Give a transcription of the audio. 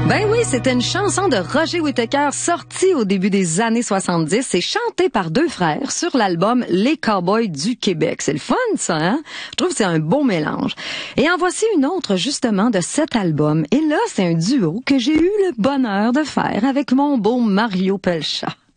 Ben oui, c'était une chanson de Roger Whittaker sortie au début des années 70 et chantée par deux frères sur l'album Les Cowboys du Québec. C'est le fun, ça, hein? Je trouve que c'est un beau mélange. Et en voici une autre, justement, de cet album. Et là, c'est un duo que j'ai eu le bonheur de faire avec mon beau Mario Pelchat.